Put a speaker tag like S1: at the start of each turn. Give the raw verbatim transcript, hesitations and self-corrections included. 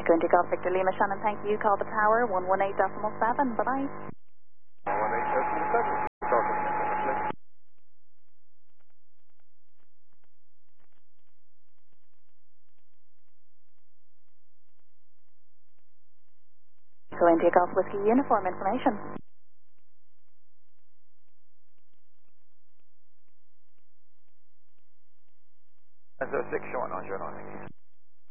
S1: Echo India Golf Victor Lima Shannon, thank you. Call the tower, one one eight decimal seven. Bye-bye.
S2: one one eight decimal seven.
S1: Echo India Golf Whiskey Uniform information.
S2: That's a six short on short on.